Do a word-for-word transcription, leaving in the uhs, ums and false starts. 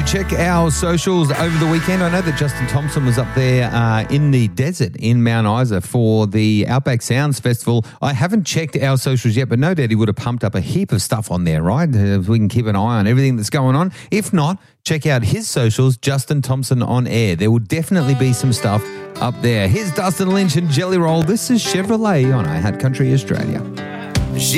check our socials over the weekend. I know that Justin Thompson was up there uh, in the desert in Mount Isa for the Outback Sounds Festival. I haven't checked our socials yet, but no doubt he would have pumped up a heap of stuff on there, right? Uh, we can keep an eye on everything that's going on. If not, check out his socials, Justin Thompson on air. There will definitely be some stuff up there. Here's Dustin Lynch and Jelly Roll. This is Chevrolet on iHeart Country Australia.